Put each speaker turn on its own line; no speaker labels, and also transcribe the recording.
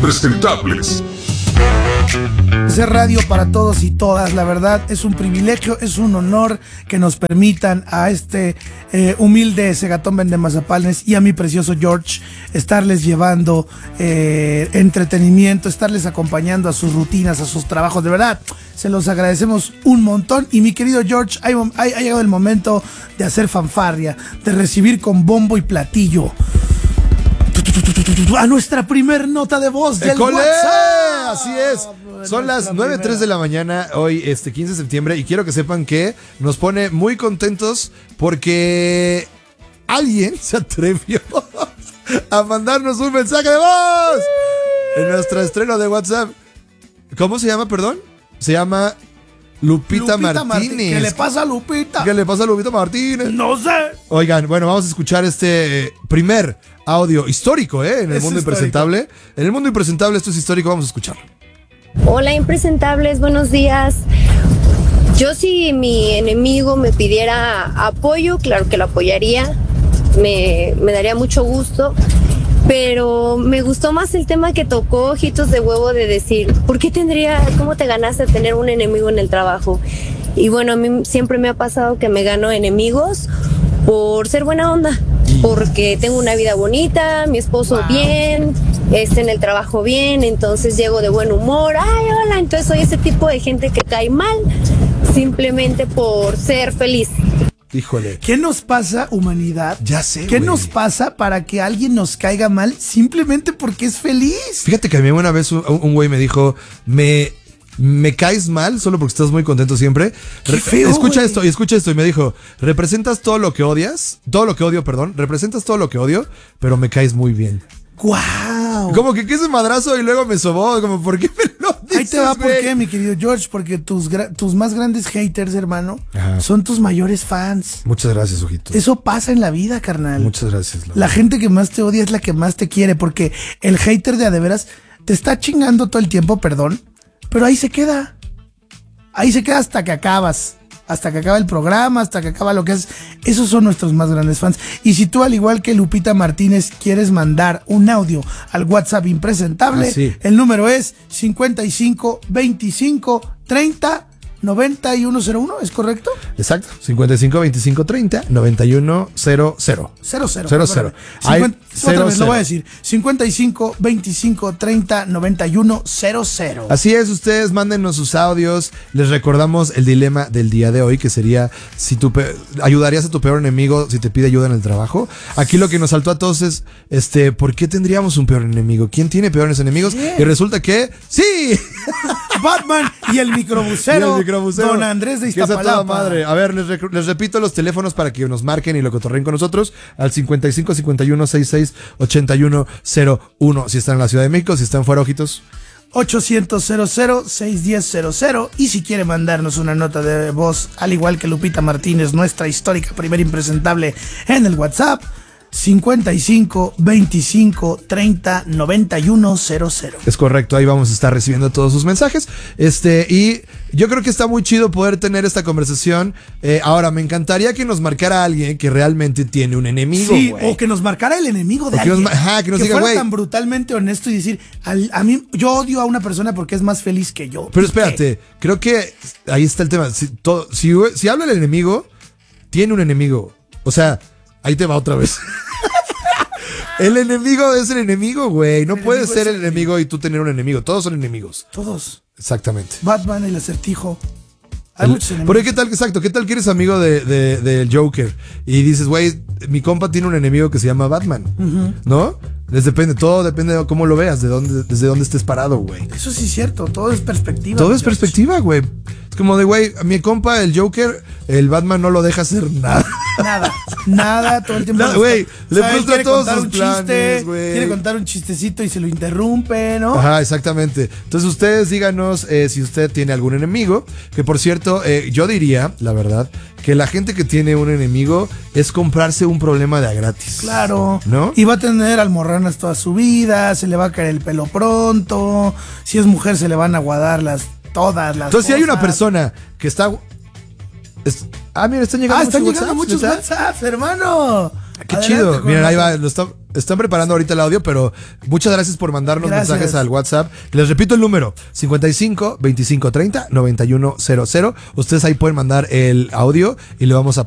impresentables.
Hacer radio para todos y todas, la verdad es un privilegio, es un honor que nos permitan a este humilde Segatón Vendemazapanes y a mi precioso George estarles llevando entretenimiento, estarles acompañando a sus rutinas, a sus trabajos. De verdad, se los agradecemos un montón. Y mi querido George, ha llegado el momento de hacer fanfarria, de recibir con bombo y platillo a nuestra primer nota de voz del WhatsApp.
Así es. Son las 9:03 de la mañana, hoy 15 de septiembre, y quiero que sepan que nos pone muy contentos porque alguien se atrevió a mandarnos un mensaje de voz en nuestro estreno de WhatsApp. ¿Cómo se llama, perdón? Se llama Lupita Martínez.
¿Qué le pasa a Lupita?
¿Qué le pasa a Lupita Martínez?
No sé.
Oigan, bueno, vamos a escuchar este primer audio histórico, en el mundo impresentable. En el mundo impresentable esto es histórico, vamos a escucharlo.
Hola impresentables, buenos días. Yo si mi enemigo me pidiera apoyo, claro que lo apoyaría, me daría mucho gusto, pero me gustó más el tema que tocó Ojitos de Huevo de decir, ¿cómo te ganaste tener un enemigo en el trabajo? Y bueno, a mí siempre me ha pasado que me gano enemigos por ser buena onda, porque tengo una vida bonita, mi esposo bien, en el trabajo bien, entonces llego de buen humor, ay, hola, entonces soy ese tipo de gente que cae mal simplemente por ser feliz.
Híjole.
¿Qué nos pasa, humanidad?
Ya sé,
¿Qué
güey.
nos pasa para que alguien nos caiga mal simplemente porque es feliz?
Fíjate que a mí una vez un güey me dijo, me caes mal solo porque estás muy contento siempre.
Qué feo,
escucha
güey.
esto y me dijo, representas todo lo que odias, representas todo lo que odio, pero me caes muy bien.
¡Guau!
Como que ese madrazo y luego me sobó, como, ¿por qué me lo dices?
Ahí te va, ¿por
güey?
qué, mi querido George? Porque tus más grandes haters, hermano,
Ajá.
son tus mayores fans.
Muchas gracias, ojito.
Eso pasa en la vida, carnal.
Muchas gracias.
La gente que más te odia es la que más te quiere, porque el hater de a de veras te está chingando todo el tiempo, perdón, pero ahí se queda. Ahí se queda hasta que acabas. Hasta que acaba el programa, hasta que acaba lo que haces. Esos son nuestros más grandes fans. Y si tú, al igual que Lupita Martínez, quieres mandar un audio al WhatsApp impresentable,
sí.
El número es 55 25 30 9101, ¿es correcto?
Exacto, 55 25 30 91 00.
00.
00.
Otra vez
00.
lo voy a decir. 55 25 30 91 00.
Así es, ustedes mándenos sus audios. Les recordamos el dilema del día de hoy, que sería si ayudarías a tu peor enemigo si te pide ayuda en el trabajo. Aquí lo que nos saltó a todos es, ¿por qué tendríamos un peor enemigo? ¿Quién tiene peores enemigos?
Sí.
Y resulta que ¡sí!
Batman y el microbusero, Don Andrés de
Que es a toda
Iztapalapa.
madre. A ver, les repito los teléfonos para que nos marquen y lo cotorreen con nosotros al 55 51 66 81 01. Si están en la Ciudad de México, si están fuera, ojitos.
800-00-610-00. Y si quiere mandarnos una nota de voz, al igual que Lupita Martínez, nuestra histórica primera impresentable, en el WhatsApp, 55 25 30 91 00.
Es correcto, ahí vamos a estar recibiendo todos sus mensajes. Y yo creo que está muy chido poder tener esta conversación. Ahora, me encantaría que nos marcara alguien que realmente tiene un enemigo,
Sí,
güey.
o que nos marcara el enemigo de
O que
alguien.
que nos diga,
fuera
güey.
tan brutalmente honesto y decir, a mí, yo odio a una persona porque es más feliz que yo.
Pero
¿Y qué?
espérate, creo que ahí está el tema. Si habla el enemigo, tiene un enemigo. O sea, ahí te va otra vez. El enemigo es el enemigo, güey. No puedes ser el enemigo y tú tener un enemigo. Todos son enemigos.
Todos.
Exactamente.
Batman, el Acertijo. Hay muchos enemigos.
Porque ¿qué tal que eres amigo del Joker? Y dices, güey, mi compa tiene un enemigo que se llama Batman. ¿No? Todo depende de cómo lo veas, desde dónde estés parado, güey.
Eso sí es cierto, todo es perspectiva.
Todo es
George.
perspectiva, güey. Es como de, güey, a mi compa, el Joker, el Batman no lo deja hacer nada.
Nada, todo el tiempo.
Nada, güey, le frustra
quiere
todos
contar
sus
un
planes,
chiste,
güey.
quiere contar un chistecito y se lo interrumpe, ¿no?
Ajá, exactamente. Entonces ustedes díganos si usted tiene algún enemigo. Que por cierto, yo diría, la verdad, que la gente que tiene un enemigo es comprarse un problema de a gratis.
Claro.
¿No?
Y va a tener almorranas toda su vida, se le va a caer el pelo pronto. Si es mujer, se le van a aguadar todas las
Entonces, si hay una
cosas.
persona que está. Mira, están llegando
Están
muchos
llegando
WhatsApps,
muchos
¿neta?
WhatsApps, hermano.
Qué
Adelante
chido.
con
Miren, ahí
la-
va. Están preparando ahorita el audio, pero muchas gracias por mandarnos
Gracias.
mensajes al WhatsApp. Les repito el número: 55 25 30 9100. Ustedes ahí pueden mandar el audio y le vamos a